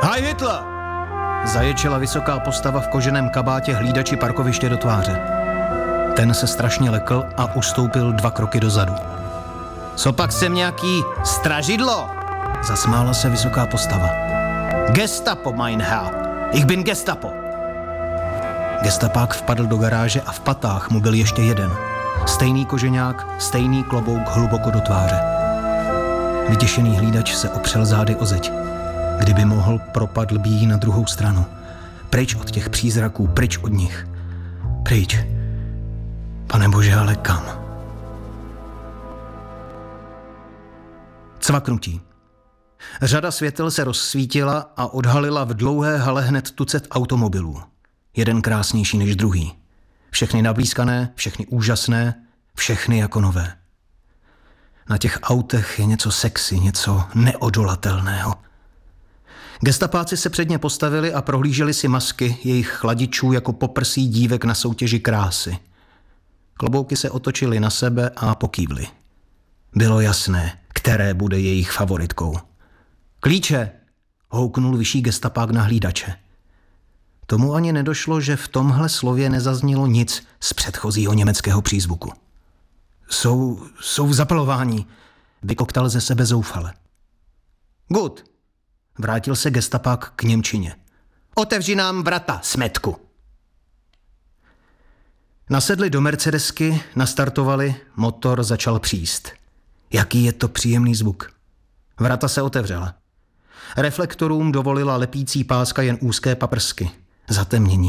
Heil Hitler! Zaječela vysoká postava v koženém kabátě hlídači parkoviště do tváře. Ten se strašně lekl a ustoupil 2 kroky dozadu. Copak jsem nějaký stražidlo? Zasmála se vysoká postava. Gestapo, mein Herr. Ich bin Gestapo. Gestapák vpadl do garáže a v patách mu byl ještě jeden. Stejný koženák, stejný klobouk hluboko do tváře. Vytěšený hlídač se opřel zády o zeď. Kdyby mohl, propadl by jí na druhou stranu. Pryč od těch přízraků, pryč od nich. Pryč. Pane Bože, ale kam? Cvaknutí. Řada světel se rozsvítila a odhalila v dlouhé hale hned tucet automobilů. Jeden krásnější než druhý. Všechny nablízkané, všechny úžasné, všechny jako nové. Na těch autech je něco sexy, něco neodolatelného. Gestapáci se před ně postavili a prohlíželi si masky jejich chladičů jako poprsí dívek na soutěži krásy. Klobouky se otočily na sebe a pokývly. Bylo jasné, které bude jejich favoritkou. Klíče! Houknul vyšší gestapák na hlídače. Tomu ani nedošlo, že v tomhle slově nezaznělo nic z předchozího německého přízvuku. Jsou v zapalování, vykoktal ze sebe zoufale. Gut, vrátil se gestapák k němčině. Otevři nám vrata, smetku. Nasedli do Mercedesky, nastartovali, motor začal příst. Jaký je to příjemný zvuk. Vrata se otevřela. Reflektorům dovolila lepící páska jen úzké paprsky. Zatemnění.